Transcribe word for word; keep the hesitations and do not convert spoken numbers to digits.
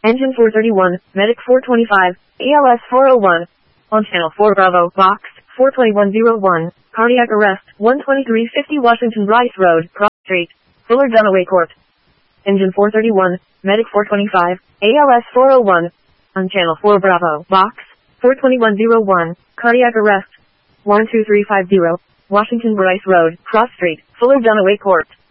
Engine four thirty-one, Medic four twenty-five, A L S four oh one. On Channel four Bravo, Box four twenty-one oh one, cardiac arrest, one twenty-three fifty Washington Bryce Road, Cross Street, Fuller Dunaway Court. Engine four thirty-one, Medic four twenty-five, A L S four oh one. On Channel four Bravo, Box four twenty-one oh one, cardiac arrest, one two three five zero, Washington Bryce Road, Cross Street, Fuller Dunaway Court.